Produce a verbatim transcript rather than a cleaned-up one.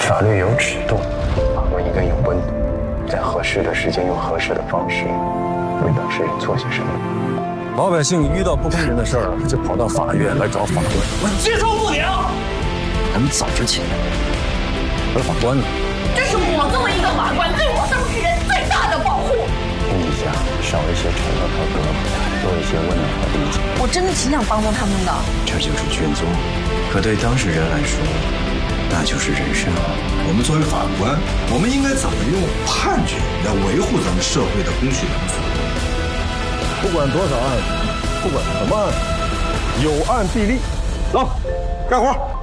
法律有尺度，法官应该有温度，在合适的时间用合适的方式为当事人做些什么。 老百姓遇到不公平的事儿，就跑到法院来找法官， 我接受不了。 咱们早就起来了，而法官呢？ 这是我作为一个法官对我当事人最大的保护。 天底下少一些沉默和隔阂，多一些温暖和理解。 我真的挺想帮助他们的。 这就是卷宗，可对当事人来说，那就是人生。 我们作为法官，我们应该怎么用判决来维护咱们社会的公序良俗？ 不管多少案，不管什么案，有案必立，走，干活。